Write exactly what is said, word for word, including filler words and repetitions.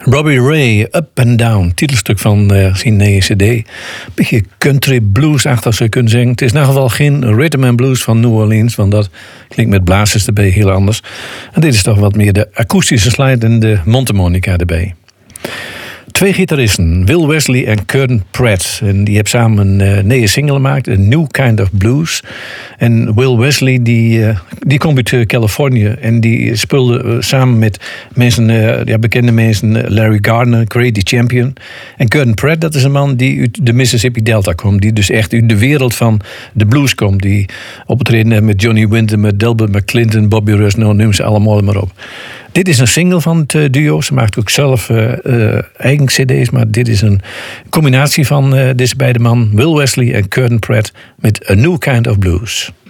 Robbie Ray, Up and Down, titelstuk van uh, zijn nieuwe cd. Beetje country blues-achtig zou je kunnen zeggen. Het is in ieder geval geen rhythm and blues van New Orleans, want dat klinkt met blazers erbij heel anders. En dit is toch wat meer de akoestische slide en de mondharmonica erbij. Twee gitaristen, Will Wesley en Curtin Pratt. En die hebben samen een uh, nieuwe single gemaakt, A New Kind of Blues. En Will Wesley die, uh, die komt uit uh, Californië. En die speelde uh, samen met mensen, uh, ja, bekende mensen, uh, Larry Gardner, Grady Champion. En Curtin Pratt, dat is een man die uit de Mississippi Delta komt. Die dus echt uit de wereld van de blues komt. Die optreden met Johnny Winter, met Delbert McClinton, Bobby Rush, nou noem ze allemaal maar op. Dit is een single van het duo. Ze maakt ook zelf uh, uh, eigen cd's, maar dit is een combinatie van uh, deze beide man, Will Wesley en Curtin Pratt, met A New Kind of Blues.